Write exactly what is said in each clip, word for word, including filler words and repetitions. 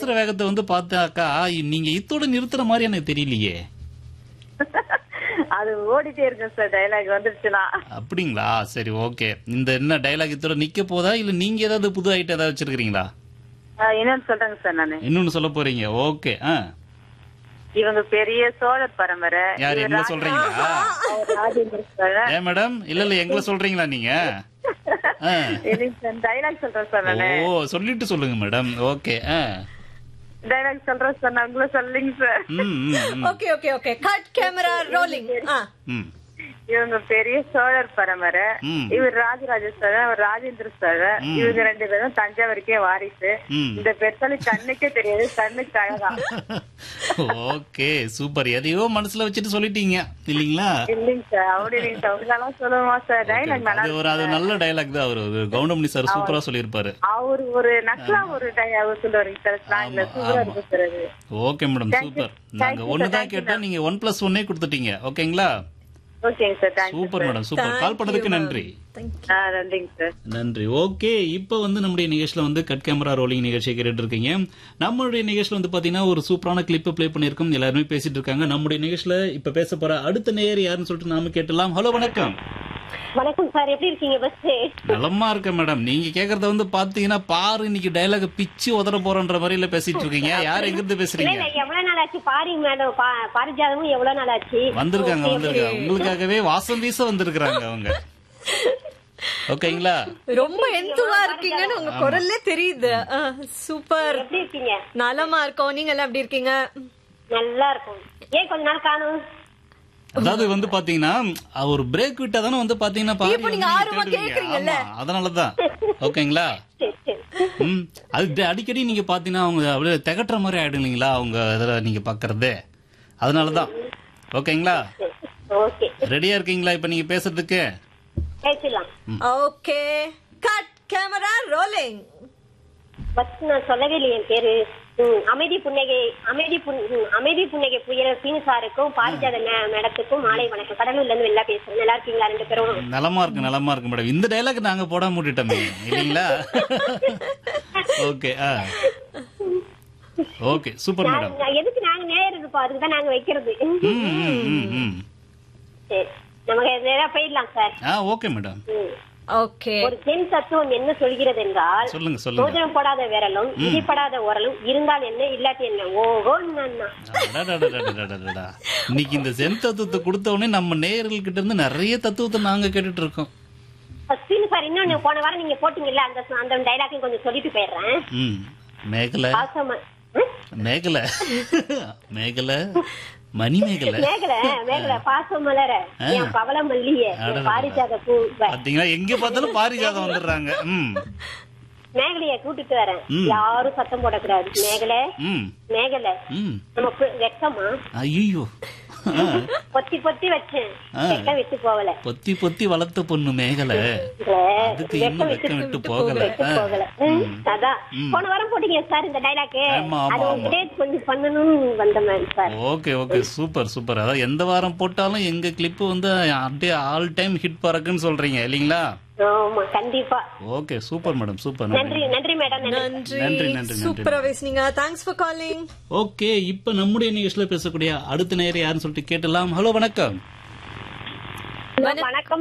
பேசுற வேகத்தை வந்து பார்த்தாக்கா நீங்க இத்தோட நிறுத்துற மாதிரி எனக்கு தெரியலையே. அது ஓடிட்டே இருக்கும் சார் டைலாக் வந்துருச்சுன்னா. அப்படிங்களா? சரி ஓகே. இந்த என்ன டைலாக் இத்தோட நிக்க போதா இல்ல நீங்க ஏதாவது புது ஐட்டம் ஏதாவது வச்சிருக்கீங்களா? என்னன்னு சொல்றேங்க சார் நானு. இன்னொன்னு சொல்ல போறீங்க. ஓகே. ஆ இவங்க பெரிய சோழர் பரம்பரை. யார் எங்களை சொல்றீங்களா? ஏன் மேடம்? இல்ல இல்ல எங்களை சொல்றீங்களா நீங்க? டைலாக் சொல்றேன் சார் நானு. ஓ சொல்லிட்டு சொல்லுங்க மேடம். ஓகே. டைலாக் சொல்றேன் சார் நான் உங்களை சொல்லுங்க sir. Okay okay okay cut camera rolling. இவங்க பெரிய சோழர் பரம்பரை. இவர் ராஜராஜ சோழன், அவர் ராஜேந்திர சோழன். இவங்க ரெண்டு பேரும் தஞ்சாவூருக்கே வாரிசு. இந்த பெருசாலி கண்ணுக்கே தெரியாது, கண்ணுக்கு அழகா. Okay super. எதையோ மனசுல வச்சுட்டு சொல்லிட்டீங்க இல்லீங்களா? இல்லைங்க சார், அப்படி நீங்க தவறுதலா சொல்லுமா சார். டைலாக் நல்லா ஒரு அது நல்ல டைலாக் தான். அவரு கவுண்டமணி சார் சூப்பரா சொல்லியிருப்பாரு. அவரு ஒரு நக்கலா ஒரு டைலாக் சொல்லுவாருங்க சார். ஸ்லாங்ல சூப்பரா இருக்கு சார் அது. Okay madam super. நாங்க ஒண்ணுதான் கேட்டா நீங்க ஒன் பிளஸ் ஒன்னே கொடுத்துட்டீங்க. ஓகேங்களா? ஓகேங்க sir. Thank you super madam super. கால் பண்ணதுக்கு நன்றி. நன்றிங்க சார். நன்றி. ஓகே இப்ப வந்து நம்முடைய நிகழ்ச்சியில வந்து கட் கேமரா ரோலிங் நிகழ்ச்சியை கேட்டுட்டு இருக்கீங்க. நம்மளுடைய நிகழ்ச்சியில வந்து பாத்தீங்கன்னா ஒரு சூப்பரான கிளிப் பிளே பண்ணிருக்கோம். எல்லாருமே பேசிட்டு இருக்காங்க. நம்முடைய நிகழ்ச்சியில இப்ப பேச போற அடுத்த நேயர் யாருன்னு சொல்லிட்டு நாம கேட்டலாம். ஹலோ வணக்கம். வணக்கம் சார், எப்படி இருக்கீங்க? பஸ் நலமா இருக்க மேடம். நீங்க கேக்குறத வந்து பாத்தீங்கன்னா பாரு இன்னைக்கு டைலாக் பிச்சு உதற போறன்ற மாதிரில பேசிட்டு இருக்கீங்க. யார் எங்க இருந்து பேசுறீங்க? எவ்வளவு நாள் ஆச்சு பாரி மேடம், பாரிஜாதமும் எவ்வளவு நாள் ஆச்சு வந்திருக்காங்க வந்திருக்காங்க உங்களுக்காகவே வாசம் வீச வந்திருக்காங்க அவங்க. ஓகேங்களா? ரொம்ப எந்துவா இருக்கீங்கன்னு உங்க குரல்ல தெரியுது. சூப்பர். எப்படி இருக்கீங்க? நலமா இருக்கோம். நீங்க எல்லாம் எப்படி இருக்கீங்க? நல்லா இருக்கும். ஏன் கொஞ்ச நாள் காணும்? அதாவது வந்து பாத்தீங்கன்னா ஒரு பிரேக் விட்டா தானே வந்து பாத்தீங்கன்னா அதனாலதான். ஓகேங்களா? ம் அது அடிக்கடி நீங்க பாத்தீங்கன்னா அவங்க அப்படியே திகட்டுற மாதிரி ஆயிடும் இல்லைங்களா அவங்க இதுல நீங்க பாக்குறது. அதனாலதான். ஓகேங்களா? ரெடியா இருக்கீங்களா இப்ப நீங்க பேசுறதுக்கு? Okay cut camera rolling. Bus நான் சொல்லவே இல்லை என் பேரு. அமைதி புன்னகை அமைதி அமைதி புன்னகை புயல் சீனு சாருக்கும் பாரிஜாத மேடத்துக்கும் மாலை வணக்கம். கடலூர்ல இருந்து வெளில பேசுறேன். நல்லா இருக்கீங்களா ரெண்டு பேரும்? நலமா இருக்கு நலமா இருக்கு மேடம். இந்த டைலாக் நாங்க போட மூடிட்டோமே இல்லீங்களா? Okay okay super madam. எதுக்கு நாங்க நேரம் இருப்போம், அதுக்குதான் நாங்க வைக்கிறது. சரி நமக்கு நேரா போயிடலாம் சார். Okay madam. ஓகே. ஒரு ஜென் தத்துவம் என்ன சொல்கிறது என்றால், சொல்லுங்க சொல்லுங்க. மோதிரம் போடாத விரலும் இடிப்படாத உரலும் இருந்தால் என்ன இல்லாட்டி என்ன. ஓஹோ இன்னைக்கு இந்த ஜென் தத்துவத்தை கொடுத்த உடனே நம்ம நேயர்கள் கிட்ட இருந்து நிறைய தத்துவத்தை நாங்க கேட்டுட்டு இருக்கோம். சார் இன்னொன்னு போன வாரம் நீங்க போட்டீங்கல்ல அந்த அந்த டைலாக்கையும் கொஞ்சம் சொல்லிட்டு போயிடுறேன். மேகலை மேகலை மேகலை மணி மேகலை மேகலை மேகலை பாசம் மலர என் பவள மல்லியே பாரிஜாத பூ. பாத்தீங்களா எங்க பார்த்தாலும் பாரிஜாதம் வந்துடுறாங்க. மேகலைய கூட்டிட்டு வரேன். யாரும் சத்தம் போடக்கூடாது. மேகலை மேகலை நம்ம வெக்கமா? ஐயோ பொத்தி பொத்தி வச்சேன் வெக்க விட்டு போகல. பொத்தி பொத்தி வளர்த்த பொண்ணு மேகலை அதுக்கு இன்னும் வெக்கம் விட்டு போகல. அதான் போன வாரம் போட்டீங்க சார் இந்த டைலாக். அது கொஞ்சம் பண்ணணும்னு வந்தேன் sir. Okay okay super super. அதாவது எந்த வாரம் போட்டாலும் எங்க கிளிப் வந்து அப்படியே ஆல் டைம் ஹிட் பறக்குன்னு சொல்றீங்க இல்லீங்களா? ஆமா கண்டிப்பா. Okay super madam super. நன்றி நன்றி மேடம். நன்றி நன்றி நன்றி. சூப்பரா பேசுனீங்க. Thanks for calling. ஓகே இப்போ நம்முடைய நிகழ்ச்சியில பேசக்கூடிய அடுத்த நேயர் யாருன்னு சொல்லிட்டு கேட்டலாம். ஹலோ வணக்கம். வணக்கம்.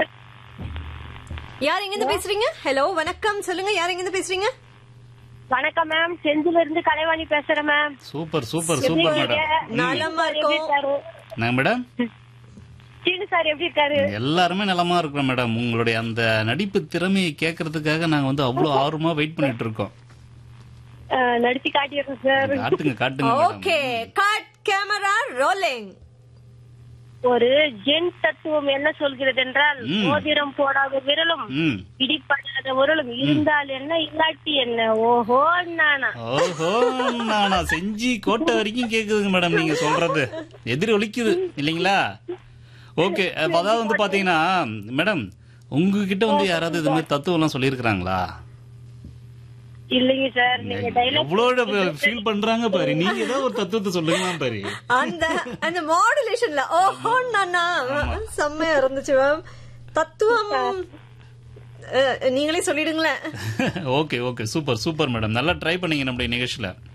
யார் எங்க இருந்து பேசுறீங்க? ஹலோ வணக்கம் சொல்லுங்க. யார் எங்க இருந்து பேசுறீங்க? வணக்கம் மேம், செஞ்சில இருந்து கலைவாணி பேசுறேன் ma'am. Super super super madam. நலமா இருக்கோம். நான் மேடம் சீனு சார் எப்படி இருக்காரு? எல்லாருமே நலமா இருக்கிறோம் மேடம். உங்களுடைய அந்த நடிப்பு திறமையை கேட்கறதுக்காக நாங்க வந்து அவ்வளவு ஆர்வமா வெயிட் பண்ணிட்டு இருக்கோம். நடிச்சு காட்டிடுறோம் சார். காட்டுங்க காட்டுங்க. Okay cut camera rolling. ஒரு ஜென் தத்துவம் என்ன சொல்கிறது என்றால், மோதிரம் போடாத விரலும் இடிப்படாத உரலும் இருந்தால் என்ன இல்லாட்டி என்ன. ஓஹோ நானா ஓஹோ நானா செஞ்சு கோட்டை வரைக்கும் கேக்குதுங்க மேடம் நீங்க சொல்றது. எதிரி ஒலிக்குது இல்லீங்களா? ஓகே அதாவது வந்து பாத்தீங்கன்னா மேடம் உங்ககிட்ட வந்து யாராவது இது மாதிரி தத்துவம் எல்லாம் சொல்லிருக்காங்களா? இல்லைங்க சார். நீங்க டைலாக் எவ்வளவு ஃபீல் பண்றாங்க பாரு. நீங்க ஏதாவது ஒரு தத்துவத்தை சொல்லுங்க பாரு. அந்த அந்த மாடுலேஷன்ல ஓஹோ நானா செம்மையா இருந்துச்சு மேம். தத்துவம் நீங்களே சொல்லிடுங்களேன். Okay okay super super madam. நல்லா ட்ரை பண்ணீங்க நம்முடைய நிகழ்ச்சியில.